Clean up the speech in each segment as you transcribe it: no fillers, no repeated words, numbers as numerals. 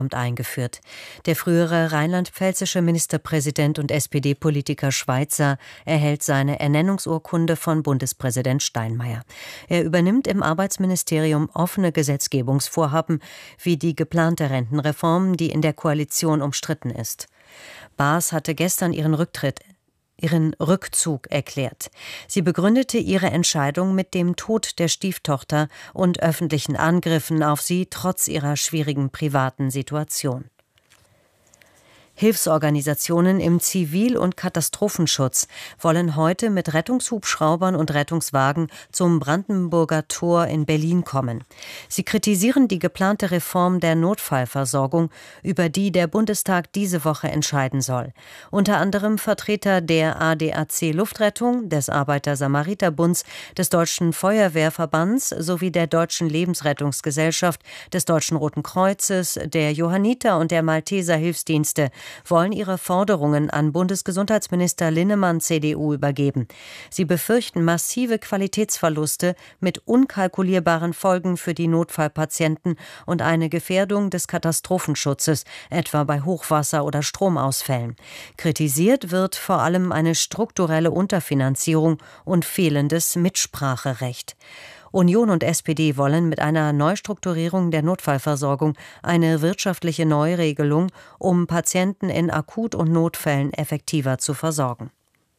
eingeführt. Der frühere rheinland-pfälzische Ministerpräsident und SPD-Politiker Schweitzer erhält seine Ernennungsurkunde von Bundespräsident Steinmeier. Er übernimmt im Arbeitsministerium offene Gesetzgebungsvorhaben wie die geplante Rentenreform, die in der Koalition umstritten ist. Baas hatte gestern ihren Rückzug erklärt. Sie begründete ihre Entscheidung mit dem Tod der Stieftochter und öffentlichen Angriffen auf sie trotz ihrer schwierigen privaten Situation. Hilfsorganisationen im Zivil- und Katastrophenschutz wollen heute mit Rettungshubschraubern und Rettungswagen zum Brandenburger Tor in Berlin kommen. Sie kritisieren die geplante Reform der Notfallversorgung, über die der Bundestag diese Woche entscheiden soll. Unter anderem Vertreter der ADAC Luftrettung, des Arbeiter-Samariter-Bunds, des Deutschen Feuerwehrverbands sowie der Deutschen Lebensrettungsgesellschaft, des Deutschen Roten Kreuzes, der Johanniter und der Malteser Hilfsdienste wollen ihre Forderungen an Bundesgesundheitsminister Linnemann CDU übergeben. Sie befürchten massive Qualitätsverluste mit unkalkulierbaren Folgen für die Notfallpatienten und eine Gefährdung des Katastrophenschutzes, etwa bei Hochwasser oder Stromausfällen. Kritisiert wird vor allem eine strukturelle Unterfinanzierung und fehlendes Mitspracherecht. Union und SPD wollen mit einer Neustrukturierung der Notfallversorgung eine wirtschaftliche Neuregelung, um Patienten in Akut- und Notfällen effektiver zu versorgen.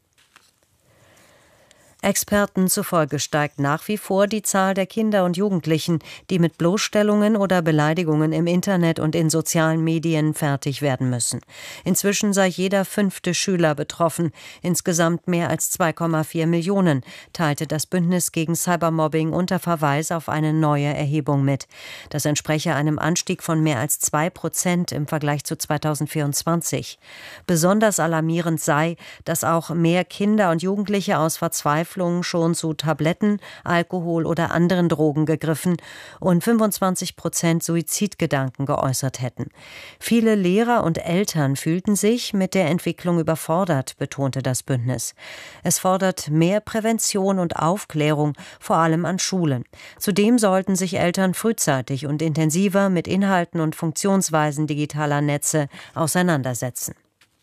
Experten zufolge steigt nach wie vor die Zahl der Kinder und Jugendlichen, die mit Bloßstellungen oder Beleidigungen im Internet und in sozialen Medien fertig werden müssen. Inzwischen sei jeder 5. Schüler betroffen, insgesamt mehr als 2,4 Millionen, teilte das Bündnis gegen Cybermobbing unter Verweis auf eine neue Erhebung mit. Das entspreche einem Anstieg von mehr als 2% im Vergleich zu 2024. Besonders alarmierend sei, dass auch mehr Kinder und Jugendliche aus Verzweiflung schon zu Tabletten, Alkohol oder anderen Drogen gegriffen und 25% Suizidgedanken geäußert hätten. Viele Lehrer und Eltern fühlten sich mit der Entwicklung überfordert, betonte das Bündnis. Es fordert mehr Prävention und Aufklärung, vor allem an Schulen. Zudem sollten sich Eltern frühzeitig und intensiver mit Inhalten und Funktionsweisen digitaler Netze auseinandersetzen.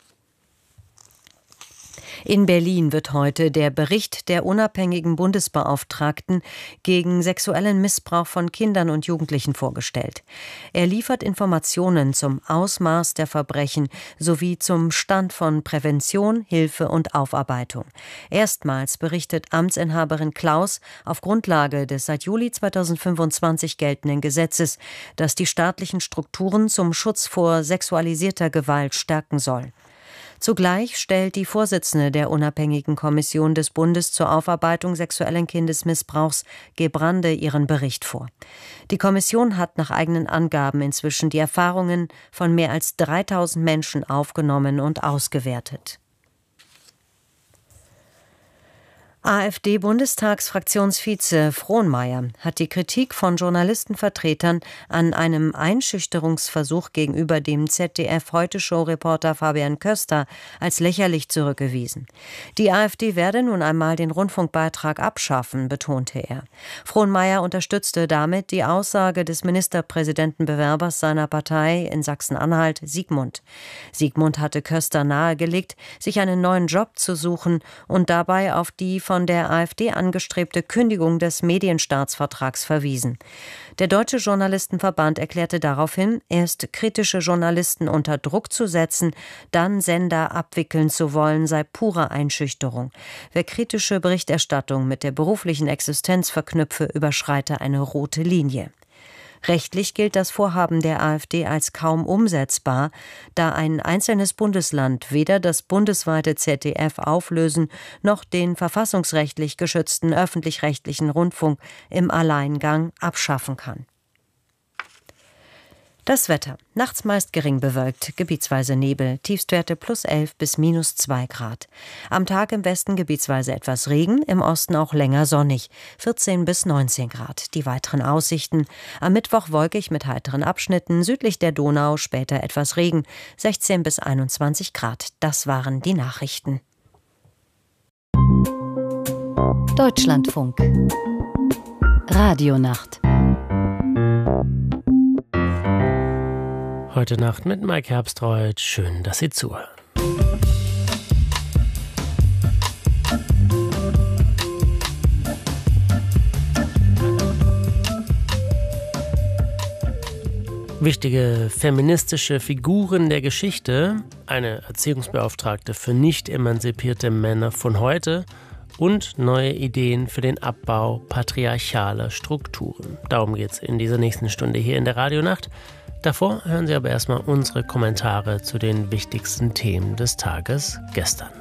In Berlin wird heute der Bericht der unabhängigen Bundesbeauftragten gegen sexuellen Missbrauch von Kindern und Jugendlichen vorgestellt. Er liefert Informationen zum Ausmaß der Verbrechen sowie zum Stand von Prävention, Hilfe und Aufarbeitung. Erstmals berichtet Amtsinhaberin Klaus auf Grundlage des seit Juli 2025 geltenden Gesetzes, das die staatlichen Strukturen zum Schutz vor sexualisierter Gewalt stärken soll. Zugleich stellt die Vorsitzende der Unabhängigen Kommission des Bundes zur Aufarbeitung sexuellen Kindesmissbrauchs, Gebrande, ihren Bericht vor. Die Kommission hat nach eigenen Angaben inzwischen die Erfahrungen von mehr als 3000 Menschen aufgenommen und ausgewertet. AfD-Bundestagsfraktionsvize Frohnmeier hat die Kritik von Journalistenvertretern an einem Einschüchterungsversuch gegenüber dem ZDF-Heute-Show-Reporter Fabian Köster als lächerlich zurückgewiesen. Die AfD werde nun einmal den Rundfunkbeitrag abschaffen, betonte er. Frohnmeier unterstützte damit die Aussage des Ministerpräsidentenbewerbers seiner Partei in Sachsen-Anhalt, Siegmund. Siegmund hatte Köster nahegelegt, sich einen neuen Job zu suchen und dabei auf die von der AfD angestrebte Kündigung des Medienstaatsvertrags verwiesen. Der Deutsche Journalistenverband erklärte daraufhin, erst kritische Journalisten unter Druck zu setzen, dann Sender abwickeln zu wollen, sei pure Einschüchterung. Wer kritische Berichterstattung mit der beruflichen Existenz verknüpfe, überschreite eine rote Linie. Rechtlich gilt das Vorhaben der AfD als kaum umsetzbar, da ein einzelnes Bundesland weder das bundesweite ZDF auflösen noch den verfassungsrechtlich geschützten öffentlich-rechtlichen Rundfunk im Alleingang abschaffen kann. Das Wetter. Nachts meist gering bewölkt, gebietsweise Nebel, Tiefstwerte +11 bis -2 Grad. Am Tag im Westen gebietsweise etwas Regen, im Osten auch länger sonnig, 14 bis 19 Grad. Die weiteren Aussichten. Am Mittwoch wolkig mit heiteren Abschnitten, südlich der Donau später etwas Regen, 16 bis 21 Grad. Das waren die Nachrichten. Deutschlandfunk. Radionacht. Heute Nacht mit Mike Herbstreuth. Schön, dass Sie zuhören. Wichtige feministische Figuren der Geschichte, eine Erziehungsbeauftragte für nicht emanzipierte Männer von heute und neue Ideen für den Abbau patriarchaler Strukturen. Darum geht's in dieser nächsten Stunde hier in der Radionacht. Davor hören Sie aber erstmal unsere Kommentare zu den wichtigsten Themen des Tages gestern.